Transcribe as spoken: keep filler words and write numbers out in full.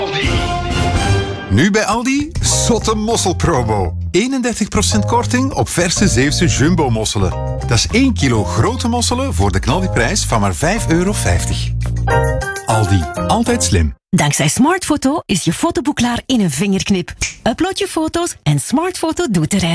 Nu bij Aldi, zotte mosselpromo. eenendertig procent korting op verse Zeeuwse jumbo-mosselen. Dat is één kilo grote mosselen voor de knaldiprijs van maar vijf euro vijftig. Aldi, altijd slim. Dankzij Smartfoto is je fotoboek klaar in een vingerknip. Upload je foto's en Smartfoto doet de rest.